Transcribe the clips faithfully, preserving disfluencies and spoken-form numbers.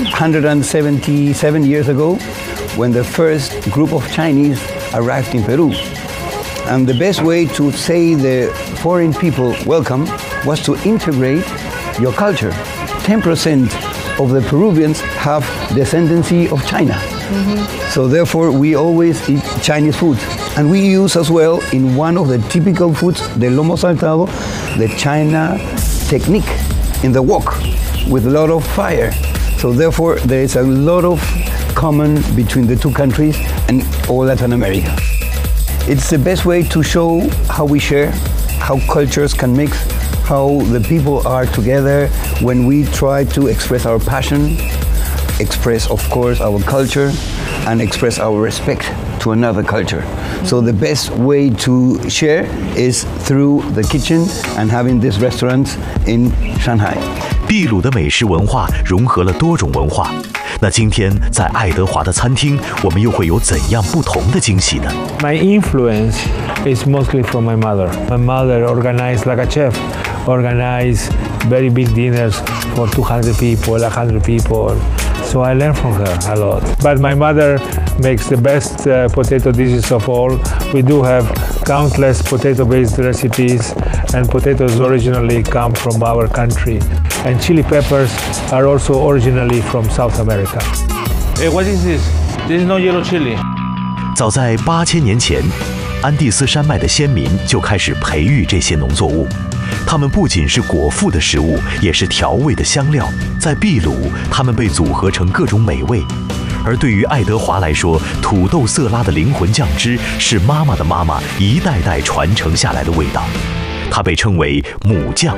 hundred seventy-seven years ago when the first group of Chinese arrived in Peru. And the best way to say the foreign people welcome was to integrate your culture. ten percent of the Peruvians have descendancy of China. Mm-hmm. So therefore we always eat Chinese food. And we use as well in one of the typical foods, the lomo saltado, the China technique in the wok with a lot of fire. So therefore there is a lot of common between the two countries and all Latin America. It's the best way to show how we share, how cultures can mix, how the people are together when we try to express our passion, express, of course, our culture, and express our respect to another culture. So the best way to share is through the kitchen and having these restaurants in Shanghai. 秘鲁的美食文化融合了多种文化。那今天在爱德华的餐厅，我们又会有怎样不同的惊喜呢？ My influence is mostly from my mother. My mother organized like a chef, organized very big dinners for two hundred people, one hundred people. So I learned from her a lot. But my mother makes the best uh, potato dishes of all. We do have countless potato-based recipes, and potatoes originally come from our country. And chili peppers are also originally from South America. Hey, what is this? This is no yellow chili. 早在八千年前，安第斯山脉的先民就开始培育这些农作物。它们不仅是果腹的食物，也是调味的香料。在秘鲁，它们被组合成各种美味。而对于爱德华来说，土豆色拉的灵魂酱汁是妈妈的妈妈一代代传承下来的味道，它被称为母酱。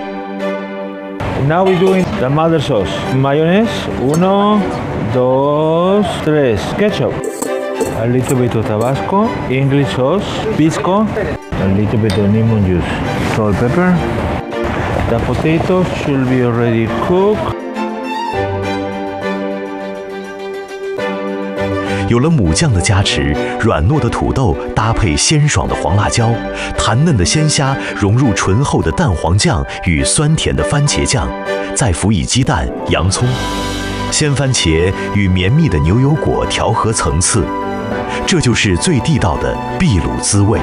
Now we're doing the mother sauce. Mayonnaise, uno, dos, tres. Ketchup. A little bit of Tabasco, English sauce, pisco, a little bit of lemon juice, salt, pepper. The potatoes should be already cooked. 有了母酱的加持，软糯的土豆搭配鲜爽的黄辣椒，弹嫩的鲜虾融入醇厚的蛋黄酱与酸甜的番茄酱，再辅以鸡蛋、洋葱，鲜番茄与绵密的牛油果调和层次，这就是最地道的秘鲁滋味。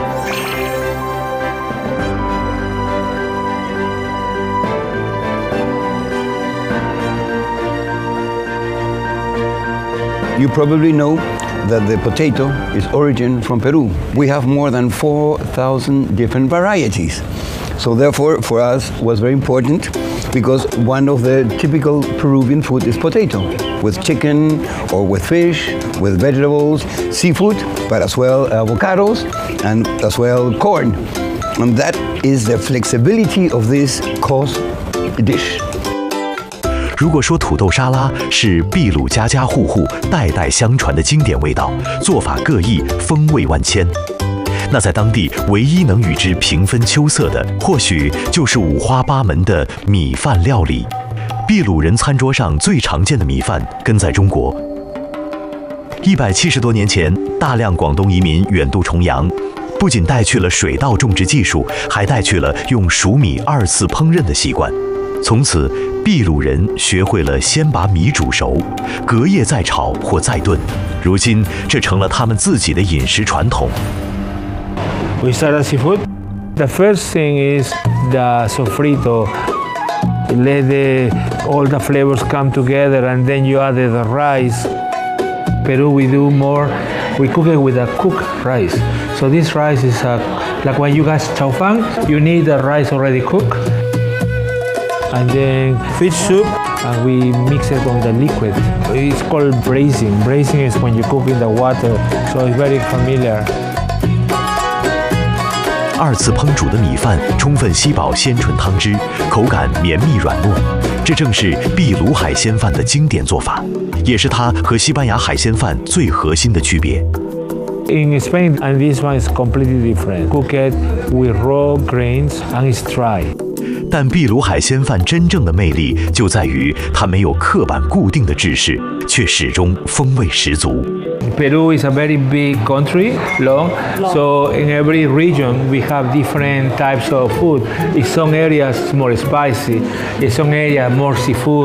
You probably know that the potato is origin from Peru. We have more than four thousand different varieties. So therefore, for us, was very important because one of the typical Peruvian food is potato, with chicken or with fish, with vegetables, seafood, but as well avocados and as well corn. And that is the flexibility of this course dish. 如果说土豆沙拉是秘鲁家家户户代代相传的经典味道，做法各异，风味万千，那在当地唯一能与之平分秋色的，或许就是五花八门的米饭料理。秘鲁人餐桌上最常见的米饭，跟在中国。一百七十多年前，大量广东移民远渡重洋，不仅带去了水稻种植技术，还带去了用熟米二次烹饪的习惯。从此，秘鲁人学会了先把米煮熟，隔夜再炒或再炖。如今，这成了他们自己的饮食传统。 We start the seafood. The first thing is the sofrito. Let the, all the flavors come together, and then you add the rice. Peru, we do more. We cook it with a cooked rice. So this rice is a, like when you guys chao fan, you need the rice already cooked. And then fish soup, and we mix it on the liquid. It's called braising. Braising is when you cook in the water, so it's very familiar. 二次烹煮的米饭充分吸饱鲜醇汤汁，口感绵密软糯，这正是秘鲁海鲜饭的经典做法，也是它和西班牙海鲜饭最核心的区别。 In Spain, and this one is completely different. Cook it with raw grains, and it's dry. 但秘鲁海鲜饭真正的魅力就在于它没有刻板固定的制式，却始终风味十足。 Peru is a very big country, long, so in every region we have different types of food. In some areas more spicy, in some areas more seafood.